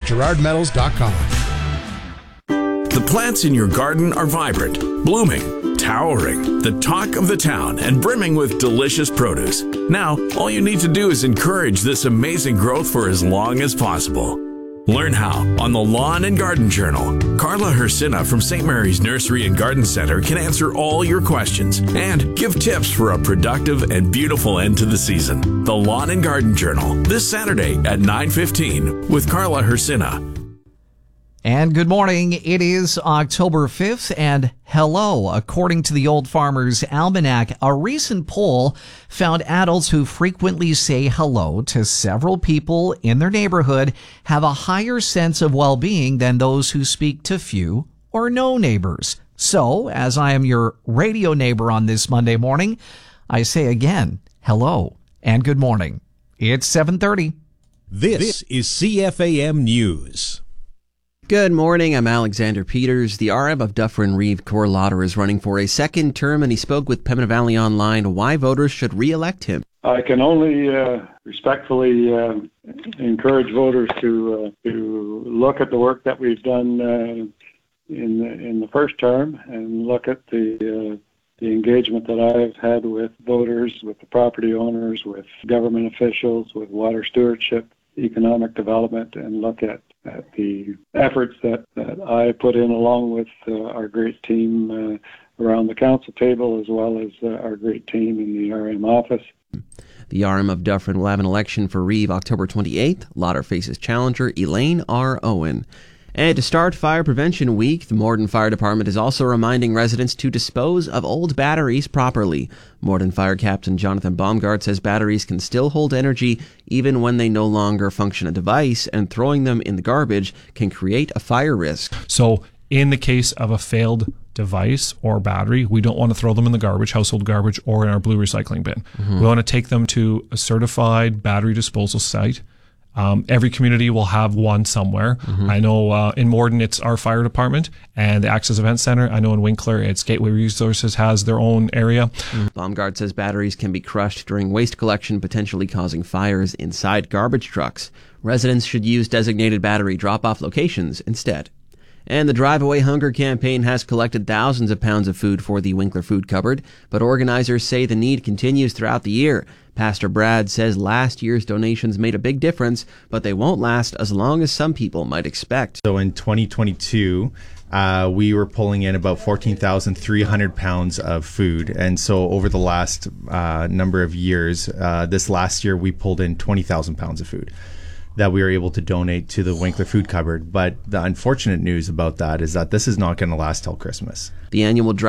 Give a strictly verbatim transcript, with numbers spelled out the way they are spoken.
gerard metals dot com. The plants in your garden are vibrant, blooming, towering, the talk of the town, and brimming with delicious produce. Now, all you need to do is encourage this amazing growth for as long as possible. Learn how on the Lawn and Garden Journal. Carla Hersina from Saint Mary's Nursery and Garden Center can answer all your questions and give tips for a productive and beautiful end to the season. The Lawn and Garden Journal, this Saturday at nine fifteen with Carla Hersina. And good morning. It is October fifth, and hello. According to the Old Farmer's Almanac, a recent poll found adults who frequently say hello to several people in their neighborhood have a higher sense of well-being than those who speak to few or no neighbors. So, as I am your radio neighbor on this Monday morning, I say again, hello and good morning. It's seven thirty. This is C F A M News. Good morning, I'm Alexander Peters. The R M of Dufferin-Reeve, Cor Lauder, is running for a second term, and he spoke with Pembina Valley Online why voters should re-elect him. I can only uh, respectfully uh, encourage voters to uh, to look at the work that we've done uh, in the, in the first term and look at the uh, the engagement that I've had with voters, with the property owners, with government officials, with water stewardship, economic development, and look at at the efforts that, that I put in along with uh, our great team uh, around the council table, as well as uh, our great team in the R M office. The R M of Dufferin will have an election for Reeve October twenty-eighth. Lauder faces challenger Elaine R. Owen. And to start Fire Prevention Week, the Morden Fire Department is also reminding residents to dispose of old batteries properly. Morden Fire Captain Jonathan Baumgart says batteries can still hold energy even when they no longer function a device, and throwing them in the garbage can create a fire risk. So in the case of a failed device or battery, we don't want to throw them in the garbage, household garbage, or in our blue recycling bin. Mm-hmm. We want to take them to a certified battery disposal site. Um, every community will have one somewhere. Mm-hmm. I know uh, in Morden it's our fire department and the Access Event Center. I know in Winkler it's Gateway Resources has their own area. Mm-hmm. Baumgart says batteries can be crushed during waste collection, potentially causing fires inside garbage trucks. Residents should use designated battery drop-off locations instead. And the Drive Away Hunger campaign has collected thousands of pounds of food for the Winkler Food Cupboard, but organizers say the need continues throughout the year. Pastor Brad says last year's donations made a big difference, but they won't last as long as some people might expect. So in twenty twenty-two, uh, we were pulling in about fourteen thousand three hundred pounds of food. And so over the last uh, number of years, uh, this last year, we pulled in twenty thousand pounds of food that we were able to donate to the Winkler Food Cupboard. But the unfortunate news about that is that this is not going to last till Christmas. The annual